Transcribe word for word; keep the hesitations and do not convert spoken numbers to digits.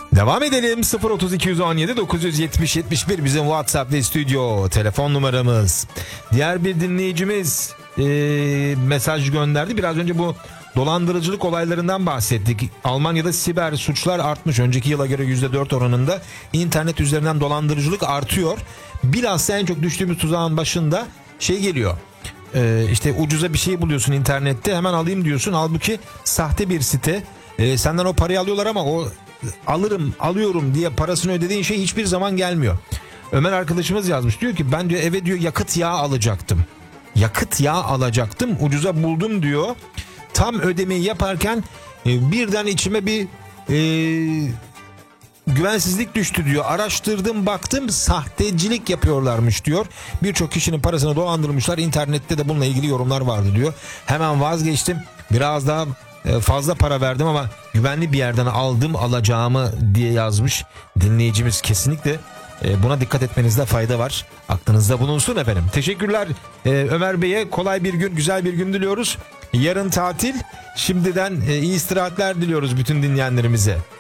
Devam edelim. sıfır otuz iki on yedi dokuz yetmiş yetmiş bir bizim WhatsApp ve stüdyo telefon numaramız. Diğer bir dinleyicimiz e, mesaj gönderdi. Biraz önce bu dolandırıcılık olaylarından bahsettik. Almanya'da siber suçlar artmış. Önceki yıla göre yüzde dört oranında internet üzerinden dolandırıcılık artıyor. Bilhassa en çok düştüğümüz tuzağın başında şey geliyor. Ee, işte ucuza bir şey buluyorsun internette, hemen alayım diyorsun. Halbuki sahte bir site. Ee, senden o parayı alıyorlar ama o alırım alıyorum diye parasını ödediğin şey hiçbir zaman gelmiyor. Ömer arkadaşımız yazmış, diyor ki ben diyor eve diyor yakıt yağı alacaktım. Yakıt yağı alacaktım, ucuza buldum diyor. Tam ödemeyi yaparken e, birden içime bir e, güvensizlik düştü diyor. Araştırdım, baktım sahtecilik yapıyorlarmış diyor. Birçok kişinin parasını dolandırmışlar. İnternette de bununla ilgili yorumlar vardı diyor. Hemen vazgeçtim. Biraz daha e, fazla para verdim ama güvenli bir yerden aldım alacağımı diye yazmış dinleyicimiz. Kesinlikle e, buna dikkat etmenizde fayda var. Aklınızda bulunsun efendim. Teşekkürler e, Ömer Bey'e. Kolay bir gün, güzel bir gün diliyoruz. Yarın tatil. Şimdiden e, iyi istirahatler diliyoruz bütün dinleyenlerimize.